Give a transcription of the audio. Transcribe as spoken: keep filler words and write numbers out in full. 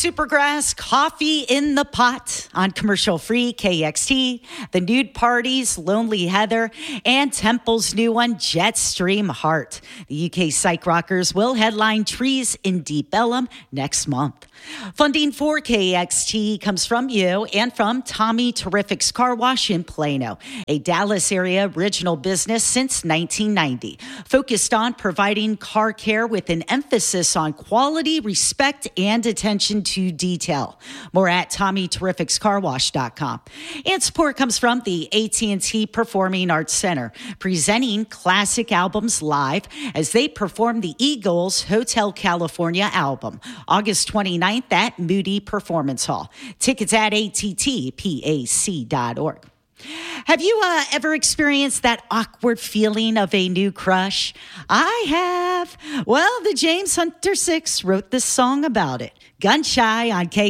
Supergrass, Coffee in the Pot on commercial-free K X T, The Nude Parties, Lonely Heather, and Temple's new one, Jetstream Heart. The U K psych rockers will headline Trees in Deep Ellum next month. Funding for K X T comes from you and from Tommy Terrific's Car Wash in Plano, a Dallas area original business since nineteen ninety, focused on providing car care with an emphasis on quality, respect, and attention to detail. More at Tommy Terrifics Car Wash dot com. And support comes from the A T and T Performing Arts Center, presenting classic albums live as they perform the Eagles Hotel California album, August twenty-ninth at Moody Performance Hall. Tickets at A T T pac dot org. Have you uh, ever experienced that awkward feeling of a new crush? I have. Well, the James Hunter Six wrote this song about it. Gun Shy on K